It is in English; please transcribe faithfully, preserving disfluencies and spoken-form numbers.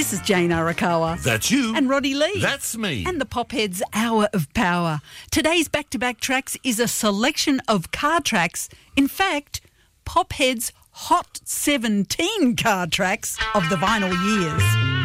This is Jane Arakawa. That's you. And Roddy Lee. That's me. And the Popheads Hour of Power. Today's back-to-back tracks is a selection of car tracks. In fact, Popheads' Hot seventeen car tracks of the vinyl years.